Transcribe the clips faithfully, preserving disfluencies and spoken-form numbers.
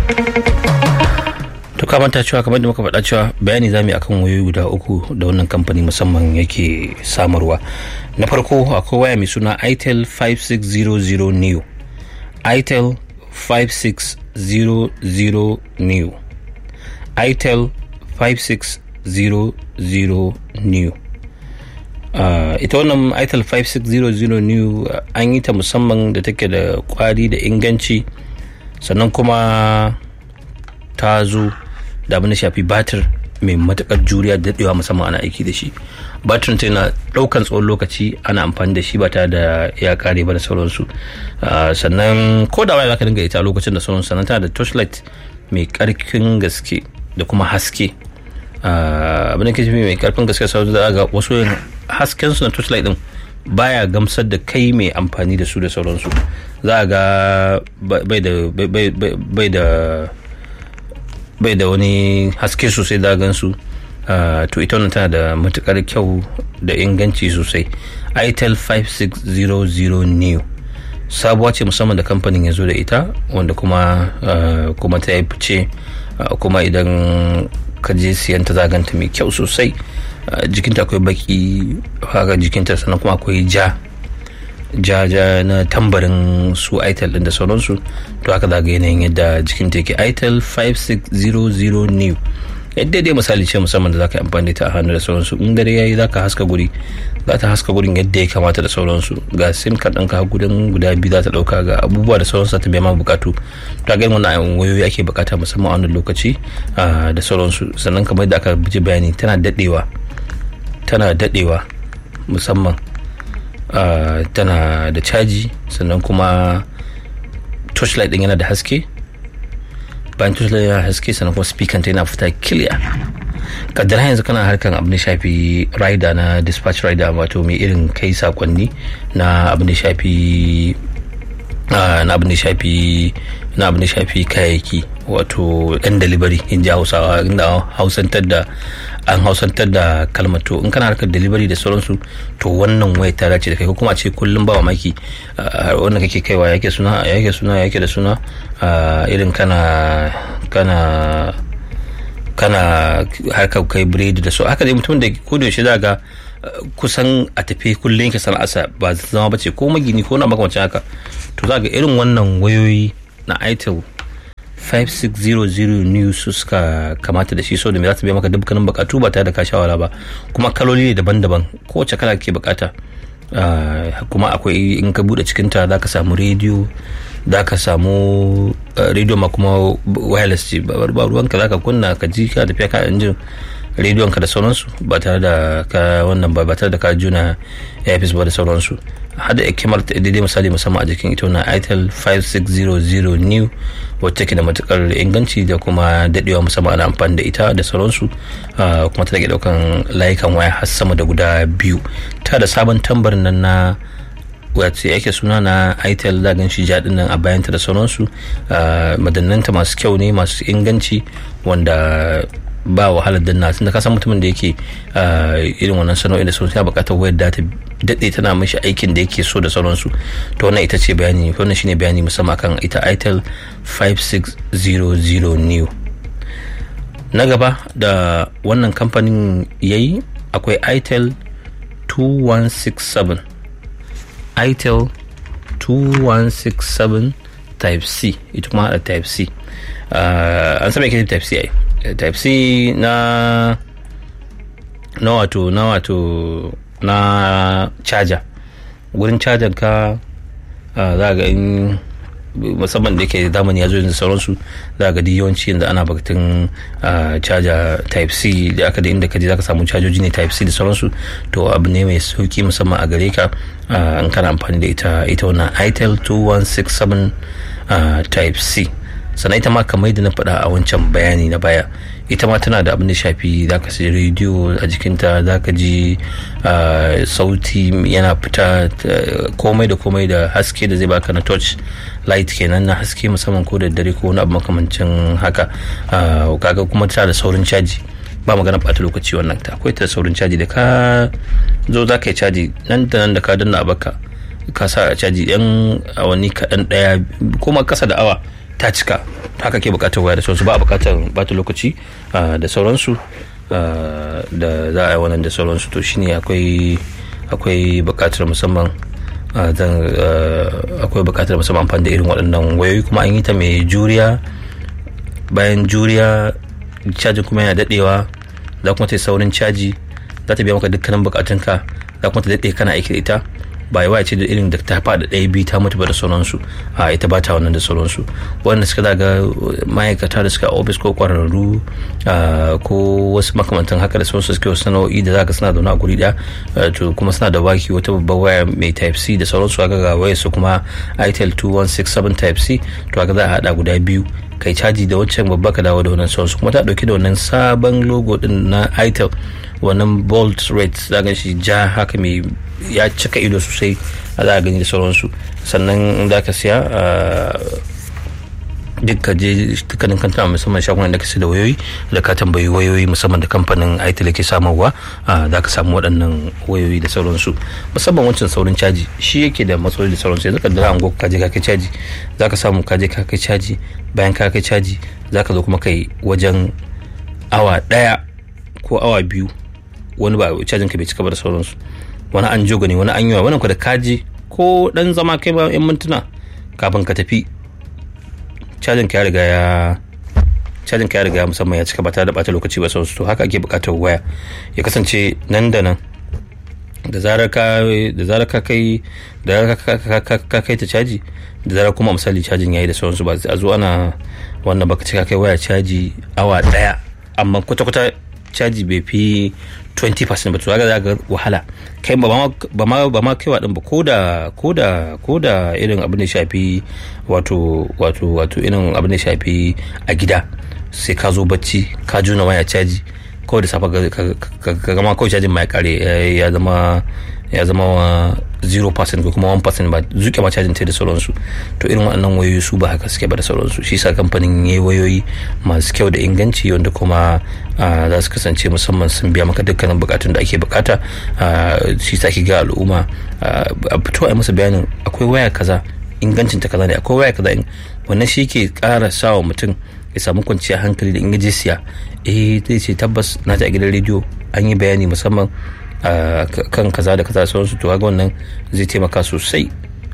to ka manta cewa kamar da muka faɗa cewa bayani zamu yi akan wayoyi guda uku da wannan kamfani musamman yake samarwa. Na farko akwai waya mai suna itel five six zero zero new, itel five six zero zero new, itel five six zero zero new. Uh, ita wannan itel five six zero zero new uh, an yi ta musamman da take da kwari da inganci, sannan kuma ta zo da abin da shafi batir mai matakar juriya da daɗewa musamman ana aiki da shi. Batirin ta yana ɗaukan tsawon lokaci ana amfani da shi ba tare da ya kare ba da sauransu. Uh, sannan ko da waya za ka dinga ita lokacin da sauransu. Sannan tana da torchlight mai ƙarfin gaske da kuma haske. Uh, abin da ke mai ƙarfin gaske sau da ga wasu hasken su na torchlight din baya gamsar da kai mai amfani da su da sauransu. Za a ga bai da bai da bai da wani haske sosai da gansu. Uh, to ita wannan tana da matukar kyau da inganci sosai. itel five six zero zero new sabuwa ce musamman da kamfanin ya zo da ita, wanda kuma uh, kuma ta yi fice, uh, kuma idan ka je siyan ta zaganta mai kyau sosai. Uh, jikinta akwai baki haka jikinta, sannan kuma akwai ja ja ja na tambarin su itel din da sauransu. To haka zaga yanayin yadda jikinta yake. itel five six zero zero new yadda dai misali ce musamman da zaka yi amfani da ta a hannu da sauransu. In dare yayi zaka haska guri, za ta haska gurin yadda ya kamata da sauransu. Ga sim card ɗinka gudan guda biyu za ta ɗauka, ga abubuwa da sauransu ta biya ma bukatu. Ta ga wannan wayoyi ake bukata musamman a wannan lokaci da sauransu. Sannan kamar da aka ji bayani tana dadewa tana dadewa musamman uh, tana da caji, sannan kuma torchlight din yana da haske. Bayan torchlight yana da haske, sannan kuma speaker ta yana fita clear. Kaddara yanzu kana harkan abin da shafi rider na dispatch rider, wato mai irin kai sakonni na abin da shafi uh, na abin da shafi na abin da shafi kayayyaki, wato ɗan delivery in ji Hausawa, inda hausantar da an hausantar da kalmar. To in kana harkar delivery da sauransu, to wannan waya ta dace da kai. Ko kuma a ce kullum ba mamaki wannan kake kaiwa yake suna yake suna yake da suna irin kana kana kana harkar kai biredi da so haka dai, mutum da ko da yaushe za ga kusan a tafi kullum yake sana'arsa ba zama bace ko magini ko na makamancin haka. To za ga irin wannan wayoyi na itel five six zero zero new su suka kamata da shi, so da me za ta biya maka dukkanin bukatu ba tare da ka shawara ba. Kuma kaloli ne daban-daban, kowace kala kake bukata. Uh, kuma akwai in ka bude cikin ta zaka samu rediyo, zaka samu uh, rediyo ma kuma wireless ce, ba ruwanka zaka kunna ka ji ka tafiya ka injin rediyon ka da sauransu ba tare da ka wannan ba ba tare da ka juna earpiece ba da sauransu. Hada kimar ta daidai misali musamman a jikin ita wannan itel five six zero zero new, wacce take da matukar inganci da kuma dadewa musamman ana amfani da ita da sauransu. Uh, kuma ta rage daukan layukan waya har sama da guda biyu. Ta da sabon tambarin nan na wacce yake suna na itel, zagan shi jaɗin nan a bayanta da sauransu. Uh, madannanta masu kyau ne, masu inganci, wanda ba wahalar danna. tunda ka san mutumin da yake irin wannan sana'o'i da sauransu ya bukatar wayar da ta dade tana mishi aikin da yake so da sauransu. To wannan ita ce bayani, wannan shine bayani musamman akan ita itel five six zero zero new. Na gaba da wannan kamfanin yayi akwai itel two one six seven, itel two one six seven type C, ita kuma da type C. Uh, an saba yake type C ai. Type C na na wato na wato na charger. Gurin charger ka uh, za ga in musamman da yake zamani ya zo yanzu sauransu, za ga yawanci yanzu ana bakatun uh, charger type C da aka da inda ka je za ka samu cajoji ne type C da sauransu. To abu ne mai sauki musamman a gare ka uh, in kana amfani da ita ita wannan itel two one six seven uh, type C. Sannan ita ma kamar yadda na faɗa a wancan bayani na baya, ita ma tana da abin da shafi za ka sai rediyo a jikinta, za ka ji sauti yana fita, komai da komai da haske da zai baka na touch light kenan, na haske musamman ko da dare ko wani abu makamancin haka. Kaga kuma tana da saurin caji, ba magana ɓata lokaci wannan ta akwai ta saurin caji. Da ka zo za ka yi caji nan da nan da ka danna a baka ka sa a caji yan awanni kaɗan ɗaya kuma kasa da awa ta cika, haka ke bukatar waya da sauransu, ba a bukatar bata lokaci da sauransu da za a yi wannan da sauransu. To shine akwai akwai bukatar musamman zan akwai bukatar musamman amfani da irin waɗannan wayoyi, kuma an yi ta mai juriya, bayan juriya cajin kuma yana daɗewa, za kuma ta yi saurin caji, za ta biya maka dukkanin bukatunka, za kuma ta daɗe kana aiki da ita, ba yawa ce da irin da ta faɗa ɗaya biyu ta mutu ba da sauransu. A ita ba ta wannan da sauransu. Wanda suka zaga ma'aikata da suka ofis ko ƙwararru ko wasu makamantan haka da sauransu suke wasu sana'o'i da zaka suna zaune a guri ɗaya, to kuma suna da baki wata babbar waya mai type C da sauransu, aka ga wayar su kuma itel two one six seven type C, to aka za a haɗa guda biyu kai caji da wancan babba ka dawo da wannan sauransu, kuma ta ɗauki da wannan sabon logo din na itel, wannan bold red za ga shi ja haka mai ya cika ido sosai a za a gani da sauransu. Sannan za ka siya dukka je dukkanin kanta musamman shagunan da ka siya da wayoyi da ka tambayi wayoyi musamman da kamfanin itel ke samarwa, za ka samu waɗannan wayoyi da sauransu. Musamman wancan saurin caji shi yake da matsaloli da sauransu. Yanzu ka dira ango ka je ka kai caji, za ka samu ka je ka kai caji, bayan ka kai caji za ka zo kuma kai wajen awa ɗaya ko awa biyu wani ba cajin ka bai cika ba da sauransu, wani an joga ne, wani an yiwa, wani ku da kaji ko dan zama kai ba yan mintuna kafin ka tafi cajin ka ya riga ya cajin ka ya riga musamman ya cika ba tare da bata lokaci ba sauransu. To haka ake bukatar waya ya kasance nan da nan, da zarar ka da zarar ka kai da ka kai ta caji, da zarar kuma misali cajin yayi da sauransu, ba a zo ana wannan baka cika kai waya caji awa daya amma kwata-kwata caji bai fi twenty percent ba, to ga ga wahala kai ba ma ba ma kaiwa din ba, koda koda koda irin abin da shafi wato wato wato irin abin da shafi a gida, sai ka zo bacci ka juna waya caji kawai da safa ka gama kawai cajin mai kare ya zama ya zama zero percent ko kuma one percent ba, zuke ma cajin ta da sauransu. To irin waɗannan wayoyi su ba haka suke ba da sauransu. Shi sa kamfanin yayi wayoyi masu kyau da inganci wanda kuma za su kasance musamman sun biya maka dukkanin bukatun da ake bukata. Shi sa ki ga al'umma a fito a masa bayanin akwai waya kaza ingancin ta kaza ne, akwai waya kaza, wannan shi ke ƙara sawa mutum ya samu kwanciyar hankali da in siya. Eh zai ce tabbas na ji a gidan rediyo an yi bayani musamman kan kaza da kaza sauransu, to ga wannan zai taimaka sosai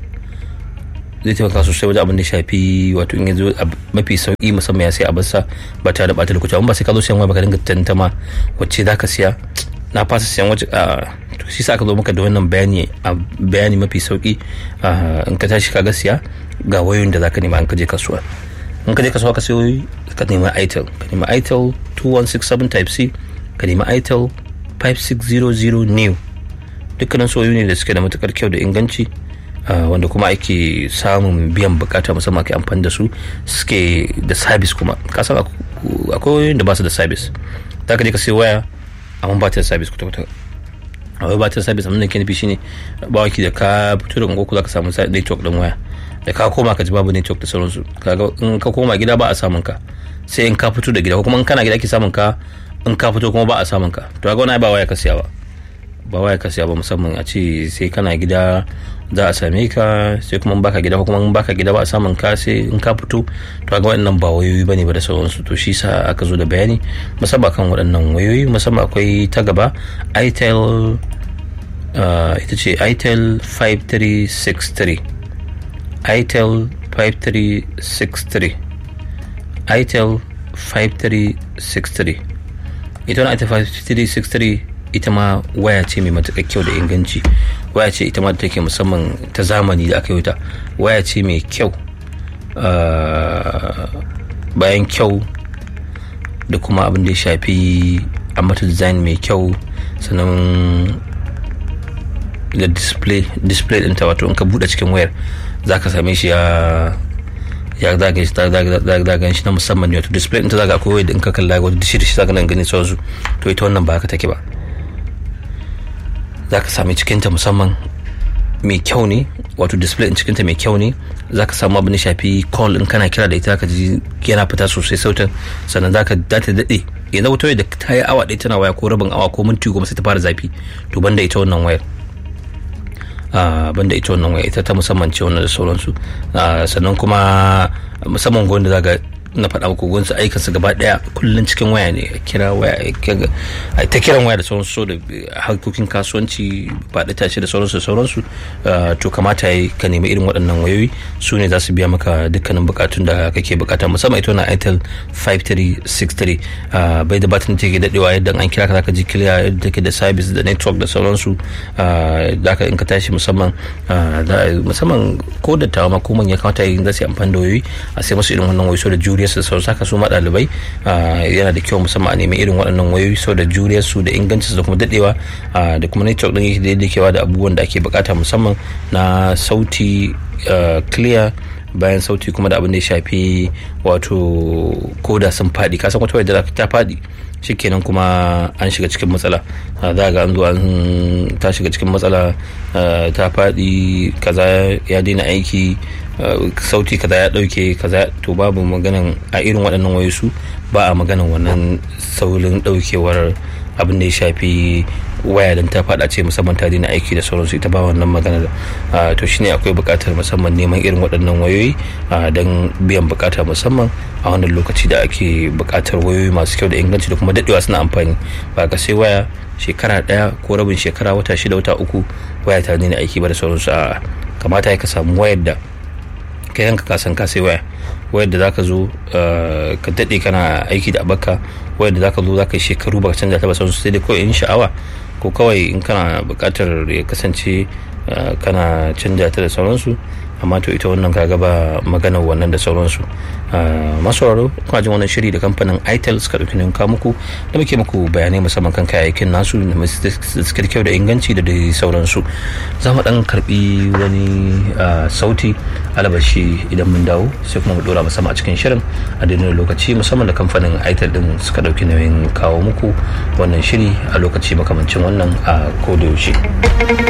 zai taimaka sosai wajen abin da shafi wato in yanzu mafi sauki musamman ya sai a basa ba tare da bata lokaci, amma ba sai ka zo siyan waya baka dinga tantama wacce zaka siya, na fasa siyan wacce a to shi sa aka zo maka da wannan bayani a bayani mafi sauki. In ka tashi kaga siya ga wayoyin da zaka nema in ka je kasuwa, in ka je kasuwa ka sayo ka nema itel ka nema itel two one six seven type C, ka nema itel five six zero zero new, dukkanin soyoyi ne da suke da matukar kyau da inganci, wanda kuma ake samun biyan bukata musamman ake amfani da su, suke da sabis kuma kasan akwai wayoyin da ba su da sabis, za ka je ka sai waya amma ba ta da sabis kuta-kuta. A wai ba ta da sabis amma da ke nufi shine ba waki da ka fito da ungoku za ka samu network din waya, da ka koma ka ji babu network da sauransu, in ka koma gida ba a samun ka, sai in ka fito da gida, ko kuma in kana gida ake samun ka, in ka fito kuma ba a samun ka. To ga wani ba waya ka siya ba ba waya ka siya ba musamman a ce sai kana gida za a same ka, sai kuma in baka gida ko kuma in baka gida ba a samun ka sai in ka fito. To ga wannan ba wayoyi bane ba da sauransu. To shi sa aka zo da bayani musamman kan waɗannan wayoyi. Musamman akwai ta gaba itel ita ce itel five three six three, itel five three six three, itel five three six three. Ita wani itel five three six three ita ma waya ce mai matuƙar kyau da inganci, waya ce ita ma da take musamman ta zamani da aka yi ta, waya ce mai kyau, bayan kyau da kuma abin da ya shafi a mata design mai kyau, sannan da display display ɗinta, wato in ka buɗe cikin wayar za ka same shi ya ya zaga shi zaga shi na musamman ne, wato display ɗinta zaga akwai wayar da in ka kalla wata dishi dishi zaga nan gani sauransu. To ita wannan ba haka take ba, za ka sami cikinta musamman mai kyau ne, wato display ɗin cikinta mai kyau ne, za ka samu abin da shafi call in kana kira da ita ka ji yana fita sosai sautin, sannan za ka data daɗe. Yanzu wata wayar da ta yi awa ɗaya tana waya ko rabin awa ko minti goma sai ta fara zafi, to banda ita wannan wayar banda ita wannan waya ita ta musamman ce wannan da sauransu. Sannan kuma musamman gwanda zaga na faɗa muku gunsu aikinsu gaba ɗaya kullum cikin waya ne a kira waya a ta kiran waya da sauransu so da harkokin kasuwanci faɗi tashi da sauransu da sauransu to kamata ya ka nemi irin waɗannan wayoyi su ne za su biya maka dukkanin bukatun da kake bukata musamman ita na itel five three six three bai da batin take daɗewa yadda an kira ka zaka ji clear yadda take da service da network da sauransu da ka in ka tashi musamman musamman ko da tawa ma ko manya kamata yin za su yi amfani da wayoyi a sai musu irin wannan wayoyi so da juriya su sau saka su ma ɗalibai yana da kyau musamman a nemi irin waɗannan wayoyi sau da juriyar su da ingancin da kuma daɗewa da kuma network ɗin yake da yadda kewa da abubuwan da ake bukata musamman na sauti clear bayan sauti kuma da abin da ya shafi wato koda sun faɗi kasan wata wadda ta faɗi shikenan kuma an shiga cikin matsala za ga an zo an ta shiga cikin matsala ta faɗi kaza ya daina aiki sauti kaza ya dauke kaza to babu maganan a irin waɗannan wayoyi su ba a maganan wannan saurin daukewar abin da ya shafi waya dan ta fada ce musamman ta daina aiki da sauransu ita ba wannan magana to shine akwai buƙatar musamman neman irin waɗannan wayoyi don biyan buƙata musamman a wannan lokaci da ake buƙatar wayoyi masu kyau da inganci da kuma daɗewa suna amfani ba ka sai waya shekara ɗaya ko rabin shekara wata shida wata uku waya ta daina aiki ba da sauransu a kamata ya ka samu wayar da ka yanka kasan ka sai waya wayar da zaka zo ka daɗe kana aiki da abaka wayar da zaka zo zaka yi shekaru baka canza ta ba sauransu sai dai kawai in sha'awa ko kawai in kana buƙatar ya kasance kana canja ta da sauransu amma to ita wannan kaga ba maganar wannan da sauransu masu sauraro kuna jin wannan shiri da kamfanin itel suka ɗauki nan muku da muke muku bayanai musamman kan kayayyakin nasu da suke da kyau da inganci da dai sauransu za mu ɗan karɓi wani sauti alabashi idan mun dawo sai kuma mu ɗora musamman a cikin shirin a daidai lokaci musamman da kamfanin itel din suka ɗauki nauyin kawo muku wannan shiri a lokaci makamancin wannan a kodayaushe.